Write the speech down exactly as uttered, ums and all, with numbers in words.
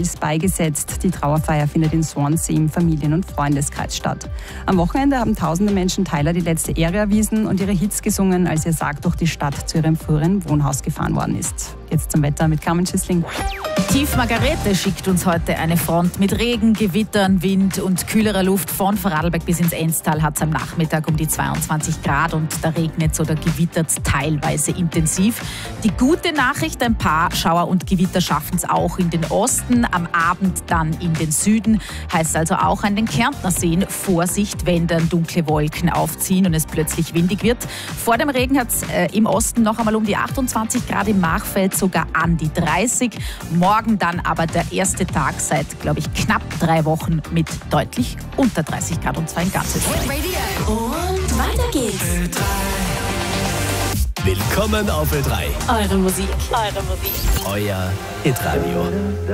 ist beigesetzt. Die Trauerfeier findet in Swansea im Familien- und Freundeskreis statt. Am Wochenende haben tausende Menschen Tyler die letzte Ehre erwiesen und ihre Hits gesungen, als ihr Sarg durch die Stadt zu ihrem früheren Wohnhaus gefahren worden ist. Jetzt zum Wetter mit Carmen Schissling. Tief Margarete schickt uns heute eine Front mit Regen, Gewittern, Wind und kühlerer Luft. Von Vorarlberg bis ins Enstal hat es am Nachmittag um die zweiundzwanzig Grad und da regnet oder gewittert teilweise intensiv. Die gute Nachricht, ein paar Schauer und Gewitter schaffen es auch in den Osten, am Abend dann in den Süden. Heißt also auch an den Kärntner Seen Vorsicht, wenn dann dunkle Wolken aufziehen und es plötzlich windig wird. Vor dem Regen hat es äh, im Osten noch einmal um die achtundzwanzig Grad, im Machfeld sogar an die dreißig. Morgen dann aber der erste Tag seit, glaube ich, knapp drei Wochen mit deutlich unter dreißig Grad und zwar in ganz Österreich. Und weiter geht's. Willkommen auf Ö drei. Eure Musik. Eure Musik. Euer Hitradio.